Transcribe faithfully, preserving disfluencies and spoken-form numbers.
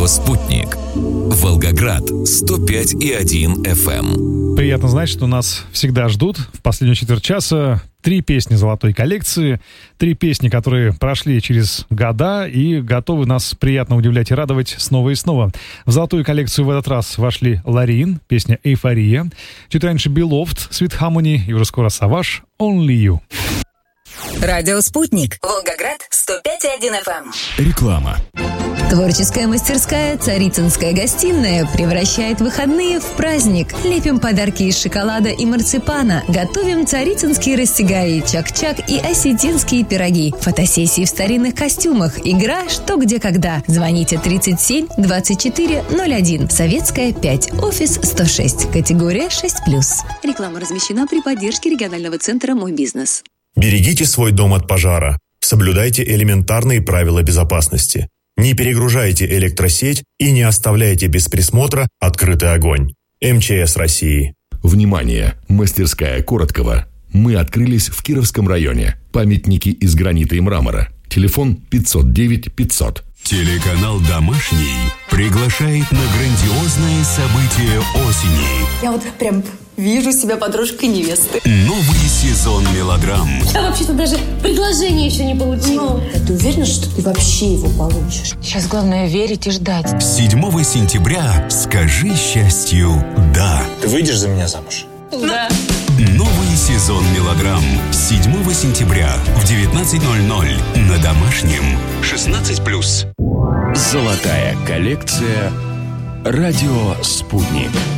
Радио «Спутник». Волгоград сто пять и один эф эм. Приятно знать, что нас всегда ждут в последнюю четверть часа. Три песни золотой коллекции, три песни, которые прошли через года и готовы нас приятно удивлять и радовать снова и снова. В золотую коллекцию в этот раз вошли Ларин, песня «Эйфория», чуть раньше Beloved, Sweet Harmony и уже скоро Savage, Only You. Радио «Спутник». Волгоград сто пять и один эф эм. Реклама. Творческая мастерская «Царицынская гостиная» превращает выходные в праздник. Лепим подарки из шоколада и марципана. Готовим царицынские растягаи, чак-чак и осетинские пироги. Фотосессии в старинных костюмах. Игра «Что, где, когда». Звоните тридцать семь двадцать четыре ноль один. Советская, пять. Офис сто шесть. Категория шесть плюс. Реклама размещена при поддержке регионального центра «Мой бизнес». Берегите свой дом от пожара. Соблюдайте элементарные правила безопасности. Не перегружайте электросеть и не оставляйте без присмотра открытый огонь. эм че эс России. Внимание! Мастерская Короткова. Мы открылись в Кировском районе. Памятники из гранита и мрамора. Телефон пятьсот девять пятьсот. Телеканал «Домашний» приглашает на грандиозное событие осени. Я вот прям вижу себя подружкой невесты. Новый сезон мелодрам. Я вообще-то даже предложение еще не получила. А ты уверена, что ты вообще его получишь? Сейчас главное верить и ждать. седьмого сентября скажи счастью «да». Ты выйдешь за меня замуж? Да. Новый сезон мелодрам. седьмого сентября в девятнадцать ноль ноль на Домашнем. шестнадцать плюс. Золотая коллекция. Радио «Спутник».